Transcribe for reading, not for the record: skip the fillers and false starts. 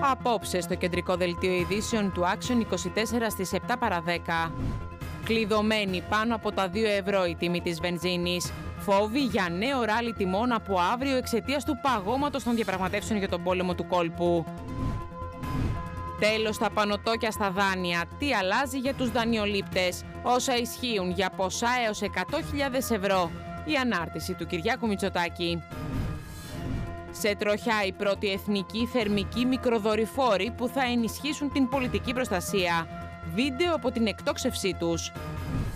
Απόψε στο κεντρικό δελτίο ειδήσεων του Action 24 στις 7 παρά 10. Κλειδωμένη πάνω από τα 2 ευρώ η τιμή της βενζίνης. Φόβοι για νέο ράλι τιμών από αύριο εξαιτίας του παγώματος των διαπραγματεύσεων για τον πόλεμο του κόλπου. Τέλος στα πανωτόκια στα δάνεια. Τι αλλάζει για τους δανειολήπτες? Όσα ισχύουν για ποσά έως 100.000 ευρώ. Η ανάρτηση του Κυριάκου Μητσοτάκη. Σε τροχιά οι πρώτοι εθνικοί θερμικοί μικροδορυφόροι που θα ενισχύσουν την πολιτική προστασία. Βίντεο από την εκτόξευσή τους.